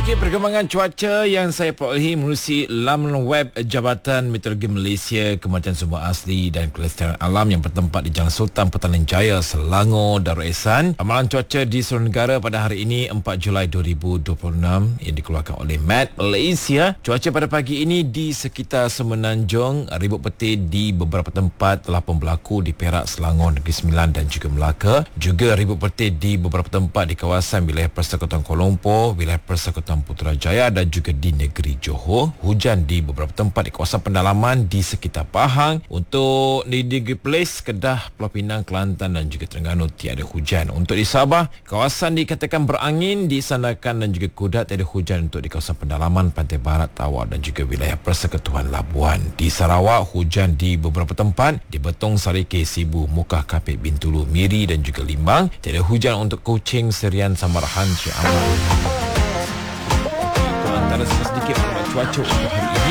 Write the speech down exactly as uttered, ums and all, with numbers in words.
Sedikit perkembangan cuaca yang saya perolehi menerusi laman web Jabatan Meteorologi Malaysia, Kementerian Sumber Asli dan Kelestarian Alam yang bertempat di Jalan Sultan Petaling Jaya, Selangor, Darul Ehsan. Amalan cuaca di seluruh negara pada hari ini empat Julai dua ribu dua puluh enam yang dikeluarkan oleh M E T Malaysia. Cuaca pada pagi ini di sekitar Semenanjung, ribut petir di beberapa tempat telah pun berlaku di Perak, Selangor, Negeri Sembilan dan juga Melaka. Juga ribut petir di beberapa tempat di kawasan wilayah Persekutuan Kuala Lumpur, wilayah Persekutuan Putrajaya dan juga di negeri Johor. Hujan di beberapa tempat di kawasan pendalaman di sekitar Pahang. Untuk di Negeri Perlis, Kedah, Pulau Pinang, Kelantan dan juga Terengganu tiada hujan. Untuk di Sabah, kawasan dikatakan berangin, di Sandakan dan juga Kudat tiada hujan. Untuk di kawasan pendalaman Pantai Barat, Tawau dan juga wilayah Persekutuan Labuan. Di Sarawak, hujan di beberapa tempat di Betong, Sarike, Sibu, Mukah, Kapit, Bintulu, Miri dan juga Limbang. Tiada hujan untuk Kuching, Serian, Samarahan, Syiah Aman. Antara sedikit maklumat cuaca untuk hari ini.